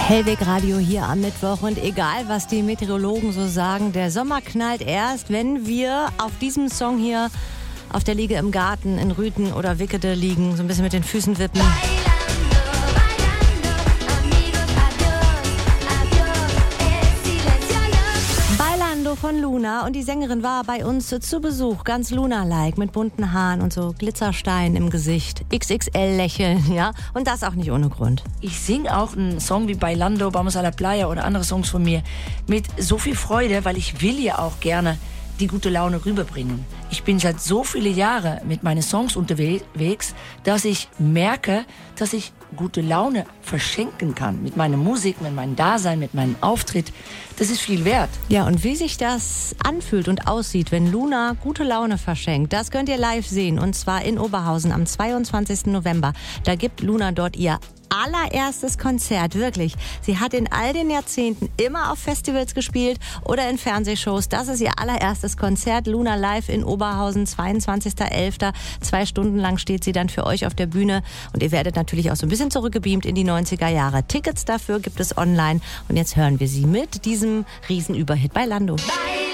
Hellweg Radio hier am Mittwoch und egal, was die Meteorologen so sagen, der Sommer knallt erst, wenn wir auf diesem Song hier auf der Liege im Garten in Rüthen oder Wickede liegen, so ein bisschen mit den Füßen wippen. Bailando von Luna, und die Sängerin war bei uns zu Besuch, ganz Luna-like, mit bunten Haaren und so Glitzersteinen im Gesicht, XXL-Lächeln, ja, und das auch nicht ohne Grund. Ich singe auch einen Song wie Bailando, Vamos a la Playa oder andere Songs von mir mit so viel Freude, weil ich will ja auch gerne die gute Laune rüberbringen. Ich bin seit so viele Jahre mit meinen Songs unterwegs, dass ich merke, dass ich gute Laune verschenken kann. Mit meiner Musik, mit meinem Dasein, mit meinem Auftritt. Das ist viel wert. Ja, und wie sich das anfühlt und aussieht, wenn Luna gute Laune verschenkt, das könnt ihr live sehen. Und zwar in Oberhausen am 22. November. Da gibt Luna dort ihr allererstes Konzert, wirklich. Sie hat in all den Jahrzehnten immer auf Festivals gespielt oder in Fernsehshows. Das ist ihr allererstes Konzert. Luna live in Oberhausen, 22.11. 2 Stunden lang steht sie dann für euch auf der Bühne. Und ihr werdet natürlich auch so ein bisschen zurückgebeamt in die 90er Jahre. Tickets dafür gibt es online. Und jetzt hören wir sie mit diesem Riesenüberhit bei Bailando.